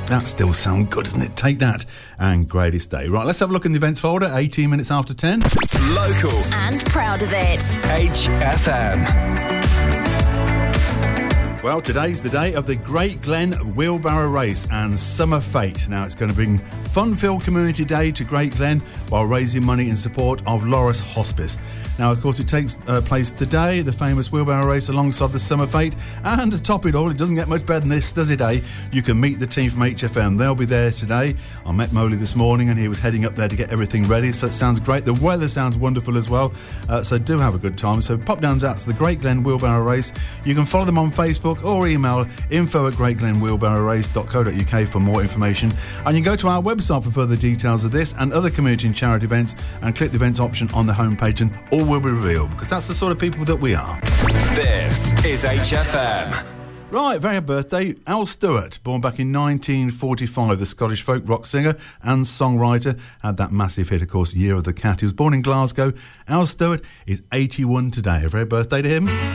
That still sounds good, doesn't it? Take That and Greatest Day. Right, let's have a look in the events folder. 18 minutes after 10. Local. And proud of it. HFM. Well, today's the day of the Great Glen Wheelbarrow Race and Summer Fete. Now, it's going to bring fun-filled community day to Great Glen while raising money in support of Loris Hospice. Now, of course, it takes place today, the famous wheelbarrow race alongside the Summer Fete. And to top it all, it doesn't get much better than this, does it, eh? You can meet the team from HFM. They'll be there today. I met Moley this morning and he was heading up there to get everything ready. So it sounds great. The weather sounds wonderful as well. So do have a good time. So pop down to the Great Glen Wheelbarrow Race. You can follow them on Facebook or email info@greatglenwheelbarrowrace.co.uk for more information. And you can go to our website for further details of this and other community and charity events and click the events option on the homepage and all will be revealed, because that's the sort of people that we are. This is HFM. Right, very happy birthday, Al Stewart, born back in 1945, the Scottish folk rock singer and songwriter, had that massive hit, of course, Year of the Cat. He was born in Glasgow. Al Stewart is 81 today. A very birthday to him.